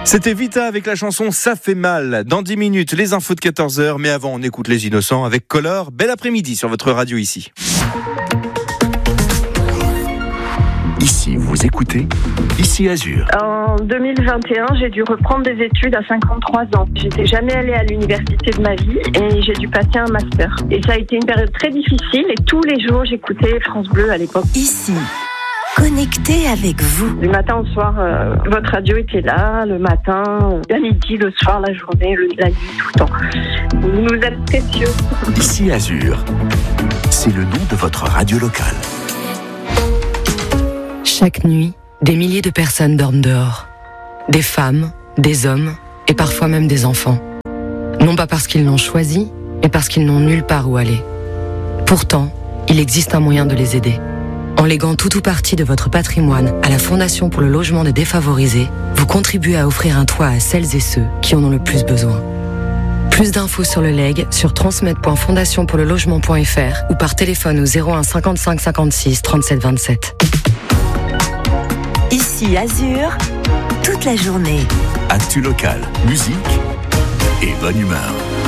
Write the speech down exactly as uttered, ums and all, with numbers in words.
C'était Vita avec la chanson Ça fait mal. Dans dix minutes, les infos de quatorze heures. Mais avant, on écoute Les Innocents avec Color. Bel après-midi sur votre radio ici. Ici, vous écoutez Ici Azur. En deux mille vingt et un, j'ai dû reprendre des études à cinquante-trois ans. J'étais jamais allée à l'université de ma vie et j'ai dû passer un master. Et ça a été une période très difficile et tous les jours, j'écoutais France Bleu à l'époque. Ici, connecté avec vous. Du matin au soir, euh, votre radio était là, le matin, à midi, le soir, la journée, le, la nuit, tout le temps. Vous nous êtes précieux. Ici Azur, c'est le nom de votre radio locale. Chaque nuit, des milliers de personnes dorment dehors. Des femmes, des hommes et parfois même des enfants. Non pas parce qu'ils l'ont choisi, mais parce qu'ils n'ont nulle part où aller. Pourtant, il existe un moyen de les aider. En léguant tout ou partie de votre patrimoine à la Fondation pour le logement des défavorisés, vous contribuez à offrir un toit à celles et ceux qui en ont le plus besoin. Plus d'infos sur le legs sur transmettre point fondation pour le logement point f r ou par téléphone au zéro un cinquante-cinq cinquante-six trente-sept vingt-sept. Ici Azur, toute la journée. Actu local, musique et bonne humeur.